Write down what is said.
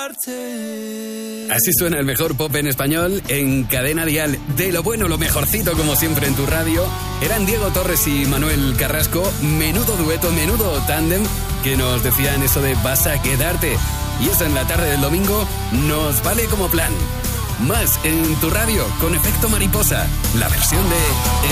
quedarte. Así suena el mejor pop en español en Cadena Dial. De lo bueno, lo mejorcito, como siempre en tu radio. Eran Diego Torres y Manuel Carrasco. Menudo dueto, menudo tándem, que nos decían eso de vas a quedarte. Y eso en la tarde del domingo nos vale como plan. Más en tu radio con Efecto Mariposa, la versión de